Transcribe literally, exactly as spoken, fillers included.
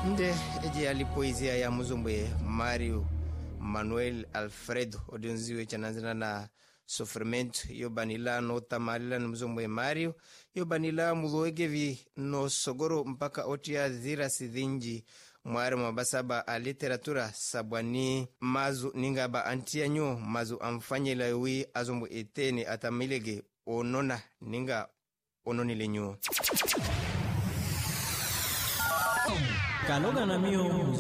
Nde eji alipoizia ya muzombwe Mario Manuel Alfredo odunziwe chananzina na sofrimento yobanila no tamalila na muzombwe Mario yobanila muloegevi no sogoro mpaka otia dhira sidhinji mwari mabasaba a literatura sabwani mazu ningaba antia nyo mazu amfanyela wi azombo eteni atamilege onona ninga ononile nyo Kaloga na mio